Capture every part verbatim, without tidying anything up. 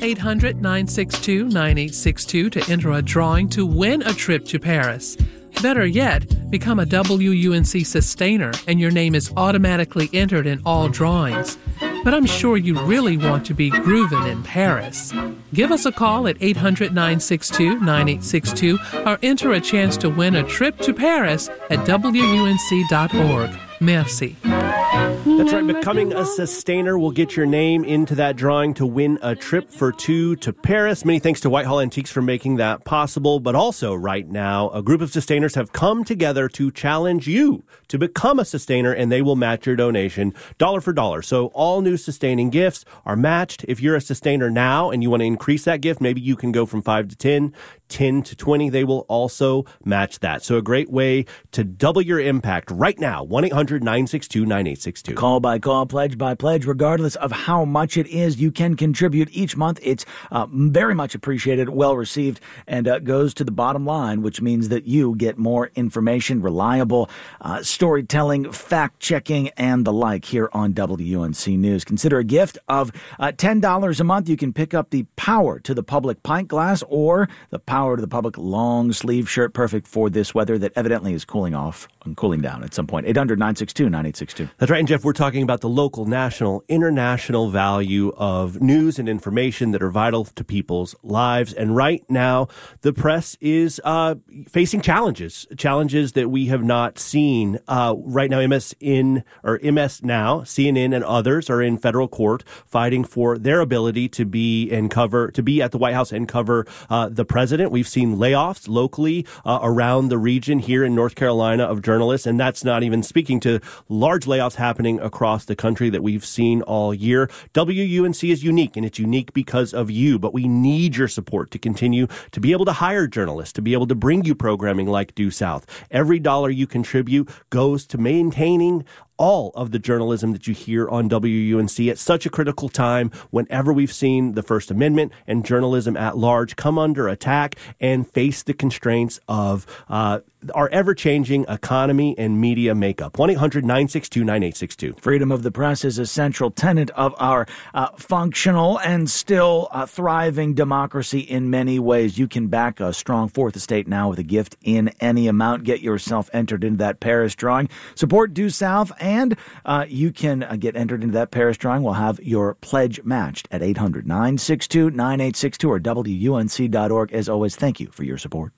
eight hundred, nine six two, nine eight six two to enter a drawing to win a trip to Paris. Better yet, become a W U N C sustainer and your name is automatically entered in all drawings. But I'm sure you really want to be grooving in Paris. Give us a call at eight hundred, nine six two, nine eight six two or enter a chance to win a trip to Paris at W U N C dot org. Merci. That's right. Becoming a sustainer will get your name into that drawing to win a trip for two to Paris. Many thanks to Whitehall Antiques for making that possible. But also right now, a group of sustainers have come together to challenge you to become a sustainer, and they will match your donation dollar for dollar. So all new sustaining gifts are matched. If you're a sustainer now and you want to increase that gift, maybe you can go from five to ten, ten to twenty. They will also match that. So a great way to double your impact right now. one eight hundred, nine six two, nine eight six two. Call by call, pledge by pledge, regardless of how much it is, you can contribute each month. It's uh, very much appreciated, well received, and uh, goes to the bottom line, which means that you get more information, reliable uh, storytelling, fact-checking, and the like here on W U N C News. Consider a gift of uh, ten dollars a month. You can pick up the Power to the Public pint glass or the Power to the Public long sleeve shirt, perfect for this weather that evidently is cooling off and cooling down at some point. eight hundred, nine six two, nine eight six two. That's right. And Jeff, we're talking about the local, national, international value of news and information that are vital to people's lives. And right now, the press is uh, facing challenges, challenges that we have not seen. Uh, right now, M S in or M S Now, C N N, and others are in federal court fighting for their ability to be and cover to be at the White House and cover uh, the president. We've seen layoffs locally uh, around the region here in North Carolina of journalists, and that's not even speaking to large layoffs happening across the country that we've seen all year. W U N C is unique, and it's unique because of you, but we need your support to continue to be able to hire journalists, to be able to bring you programming like Due South. Every dollar you contribute goes to maintaining all of the journalism that you hear on W U N C at such a critical time whenever we've seen the First Amendment and journalism at large come under attack and face the constraints of uh, our ever-changing economy and media makeup. one eight hundred, nine six two, nine eight six two. Freedom of the press is a central tenet of our uh, functional and still uh, thriving democracy in many ways. You can back a strong Fourth Estate now with a gift in any amount. Get yourself entered into that Paris drawing. Support Due South, and uh, you can uh, get entered into that Paris drawing. We'll have your pledge matched at eight hundred, nine six two, nine eight six two or W U N C dot org. As always, thank you for your support.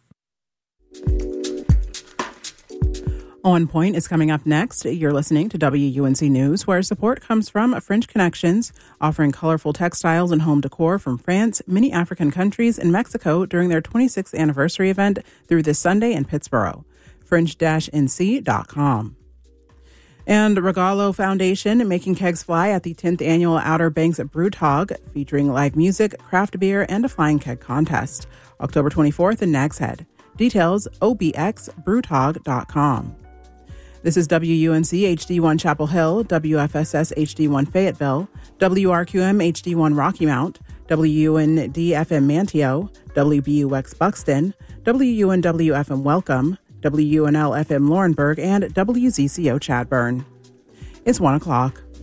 On Point is coming up next. You're listening to W U N C News, where support comes from French Connections, offering colorful textiles and home decor from France, many African countries, and Mexico during their twenty-sixth anniversary event through this Sunday in Pittsboro. French N C dot com. And Regalo Foundation making kegs fly at the tenth annual Outer Banks Brewtog, featuring live music, craft beer, and a flying keg contest. October twenty-fourth in Nags Head. Details, O B X brewtog dot com. This is W U N C H D one Chapel Hill, W F S S H D one Fayetteville, W R Q M H D one Rocky Mount, W U N D F M Manteo, W B U X Buxton, W U N W F M Welcome, W U N L F M Laurinburg, and W Z C O Chadburn. It's one o'clock.